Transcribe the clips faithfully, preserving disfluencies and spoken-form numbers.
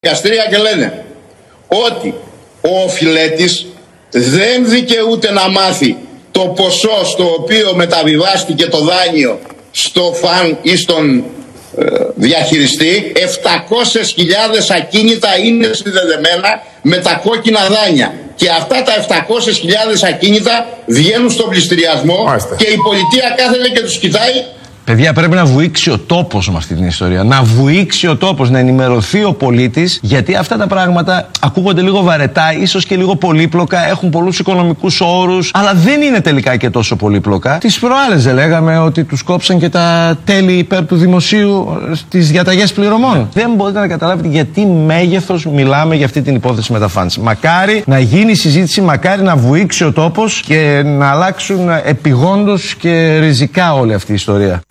δικαστήρια και λένε ότι ο οφειλέτης δεν δικαιούται να μάθει το ποσό στο οποίο μεταβιβάστηκε το δάνειο στο φαν ή στον ε, διαχειριστή. Επτακόσιες χιλιάδες ακίνητα είναι συνδεδεμένα με τα κόκκινα δάνεια και αυτά τα επτακόσιες χιλιάδες ακίνητα βγαίνουν στον πληστηριασμό. Άστε. Και η πολιτεία κάθεται και τους κοιτάει. Παιδιά, πρέπει να βουήξει ο τόπος με αυτή την ιστορία. Να βουήξει ο τόπος, να ενημερωθεί ο πολίτης, γιατί αυτά τα πράγματα ακούγονται λίγο βαρετά, ίσως και λίγο πολύπλοκα, έχουν πολλούς οικονομικούς όρους, αλλά δεν είναι τελικά και τόσο πολύπλοκα. Τις προάλλες δεν λέγαμε ότι τους κόψαν και τα τέλη υπέρ του δημοσίου στις διαταγές πληρωμών. Ναι. Δεν μπορείτε να καταλάβετε γιατί μέγεθος μιλάμε για αυτή την υπόθεση με τα φαντς. Μακάρι να γίνει συζήτηση, μακάρι να βουήξει ο τόπος και να αλλάξουν επιγόντως και ριζικά όλη αυτή η ιστορία.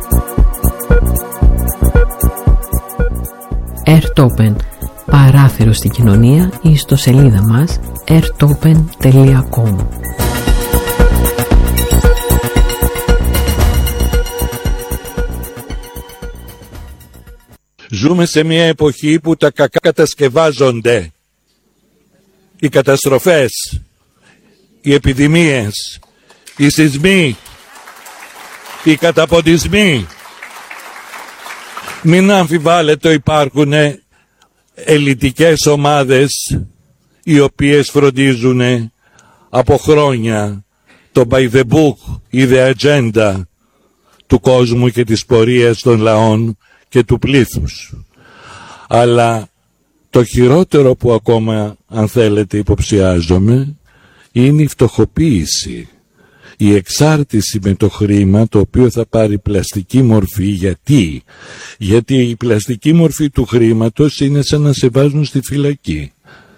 Airtopen, παράθυρο στην κοινωνία, ή στο σελίδα μας airtopen τελεία com. Ζούμε σε μια εποχή που τα κακά κατασκευάζονται. Οι καταστροφές, οι επιδημίες, οι σεισμοί, οι καταποντισμοί. Μην αμφιβάλλετε, υπάρχουν ελιτικές ομάδες οι οποίες φροντίζουν από χρόνια το by the book ή the agenda του κόσμου και της πορείας των λαών και του πλήθους. Αλλά το χειρότερο που ακόμα, αν θέλετε, υποψιάζομαι είναι η φτωχοποίηση. Η εξάρτηση με το χρήμα, το οποίο θα πάρει πλαστική μορφή. Γιατί? Γιατί η πλαστική μορφή του χρήματος είναι σαν να σε βάζουν στη φυλακή.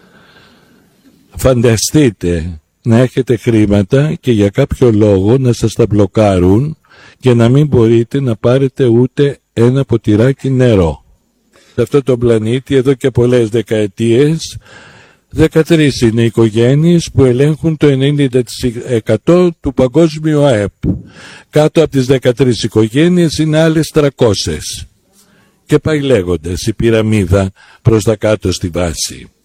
Φανταστείτε να έχετε χρήματα και για κάποιο λόγο να σας τα μπλοκάρουν και να μην μπορείτε να πάρετε ούτε ένα ποτηράκι νερό. Σε αυτό το πλανήτη εδώ και πολλές δεκαετίες δεκατρείς είναι οι οικογένειες που ελέγχουν το ενενήντα τοις εκατό του παγκόσμιου ΑΕΠ. Κάτω από τις δεκατρείς οικογένειες είναι άλλες τριακόσιες. Και πάει λέγοντας η πυραμίδα προς τα κάτω στη βάση.